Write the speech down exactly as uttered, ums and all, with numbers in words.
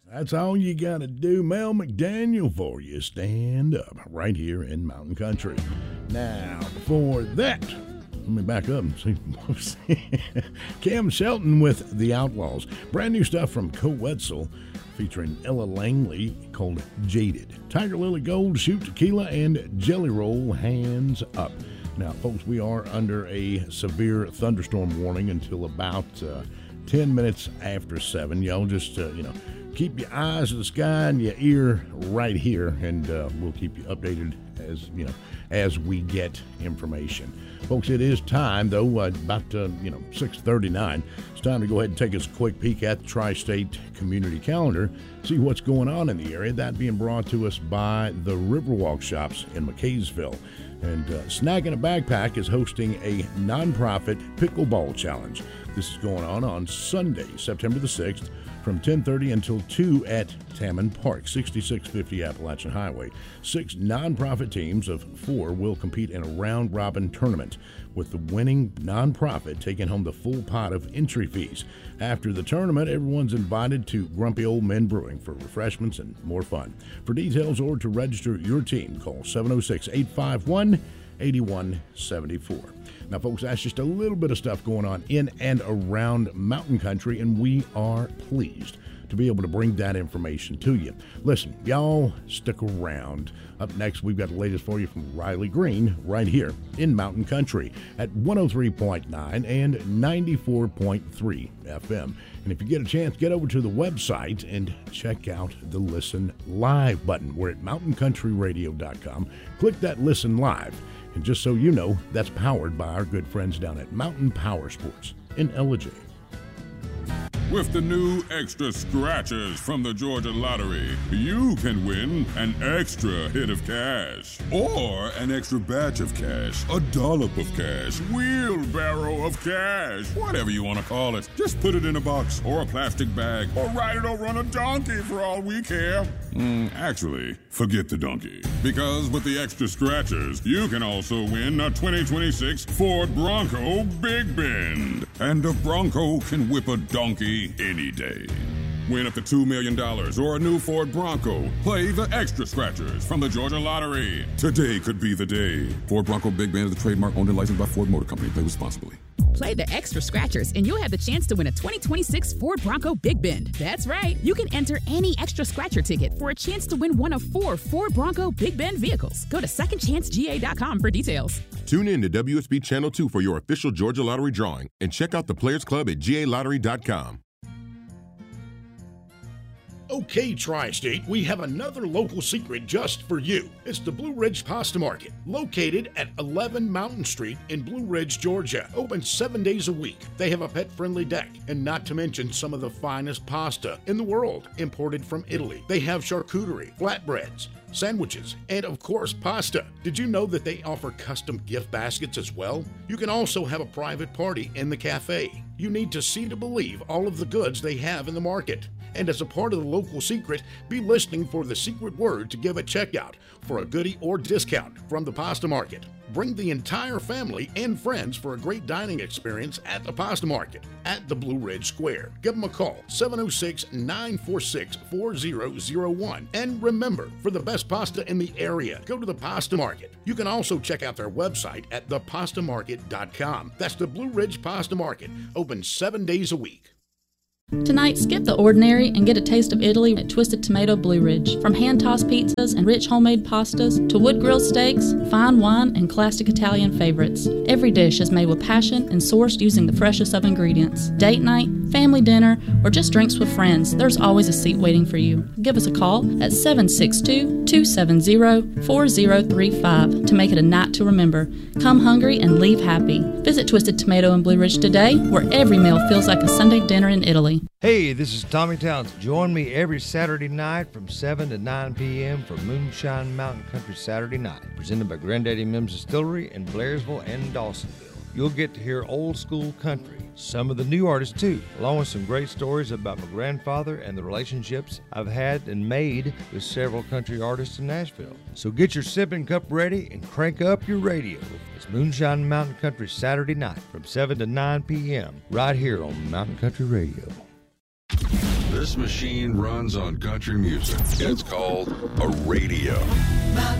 That's all you got to do. Mel McDaniel for you. Stand up right here in Mountain Country. Now, before that, let me back up and see. Cam Shelton with The Outlaws. Brand new stuff from Co Wetzel featuring Ella Langley called Jaded. Tiger Lily Gold, Shoot Tequila, and Jelly Roll, Hands Up. Now, folks, we are under a severe thunderstorm warning until about uh, ten minutes after seven. Y'all just, uh, you know, keep your eyes to the sky and your ear right here, and uh, we'll keep you updated as, you know, as we get information. Folks, it is time, though, uh, about, uh, you know, six thirty-nine. It's time to go ahead and take us a quick peek at the Tri-State Community Calendar, see what's going on in the area. That being brought to us by the Riverwalk Shops in McKaysville. And uh, Snagging a Backpack is hosting a nonprofit pickleball challenge. This is going on on Sunday, September the sixth, from ten thirty until two at Tammon Park, sixty-six fifty Appalachian Highway. Six nonprofit teams of four will compete in a round-robin tournament, with the winning nonprofit taking home the full pot of entry fees. After the tournament, everyone's invited to Grumpy Old Men Brewing for refreshments and more fun. For details or to register your team, call seven oh six, eight five one, eight one seven four. Now, folks, that's just a little bit of stuff going on in and around Mountain Country, and we are pleased to be able to bring that information to you. Listen, y'all stick around. Up next, we've got the latest for you from Riley Green right here in Mountain Country at one oh three point nine and ninety-four point three F M. And if you get a chance, get over to the website and check out the Listen Live button. We're at mountain country radio dot com. Click that Listen Live. And just so you know, that's powered by our good friends down at Mountain Power Sports in Ellijay. With the new extra scratchers from the Georgia Lottery, you can win an extra hit of cash. Or an extra batch of cash, a dollop of cash, wheelbarrow of cash, whatever you want to call it. Just put it in a box or a plastic bag or ride it over on a donkey for all we care. Mm, actually, forget the donkey. Because with the extra scratchers, you can also win a twenty twenty-six Ford Bronco Big Bend. And a Bronco can whip a donkey any day. Win up to two million dollars or a new Ford Bronco. Play the extra scratchers from the Georgia Lottery. Today could be the day. Ford Bronco Big Bend is the trademark owned and licensed by Ford Motor Company. Play responsibly. Play the extra scratchers and you'll have the chance to win a twenty twenty-six Ford Bronco Big Bend. That's right. You can enter any extra scratcher ticket for a chance to win one of four Ford Bronco Big Bend vehicles. Go to second chance G A dot com for details. Tune in to W S B Channel two for your official Georgia Lottery drawing and check out the Players Club at G A lottery dot com. Okay, Tri-State, we have another local secret just for you. It's the Blue Ridge Pasta Market, located at eleven Mountain Street in Blue Ridge, Georgia. Open seven days a week. They have a pet-friendly deck, and not to mention some of the finest pasta in the world, imported from Italy. They have charcuterie, flatbreads, sandwiches, and of course pasta. Did you know that they offer custom gift baskets as well? You can also have a private party in the cafe. You need to see to believe all of the goods they have in the market. And as a part of the local secret, be listening for the secret word to give at checkout for a goodie or discount from the Pasta Market. Bring the entire family and friends for a great dining experience at the Pasta Market at the Blue Ridge Square. Give them a call, seven oh six, nine four six, four oh oh one. And remember, for the best pasta in the area, go to the Pasta Market. You can also check out their website at the pasta market dot com. That's the Blue Ridge Pasta Market, open seven days a week. Tonight, skip the ordinary and get a taste of Italy at Twisted Tomato Blue Ridge. From hand-tossed pizzas and rich homemade pastas to wood-grilled steaks, fine wine, and classic Italian favorites, every dish is made with passion and sourced using the freshest of ingredients. Date night, family dinner, or just drinks with friends, there's always a seat waiting for you. Give us a call at seven six two, two seven zero, four zero three five to make it a night to remember. Come hungry and leave happy. Visit Twisted Tomato in Blue Ridge today, where every meal feels like a Sunday dinner in Italy. Hey, this is Tommy Townsend. Join me every Saturday night from seven to nine p.m. for Moonshine Mountain Country Saturday Night, presented by Granddaddy Mims Distillery in Blairsville and Dawsonville. You'll get to hear old school country, some of the new artists too, along with some great stories about my grandfather and the relationships I've had and made with several country artists in Nashville. So get your sipping cup ready and crank up your radio. It's Moonshine Mountain Country Saturday Night from seven to nine p.m. right here on Mountain Country Radio. This This machine runs on country music. It's called a radio.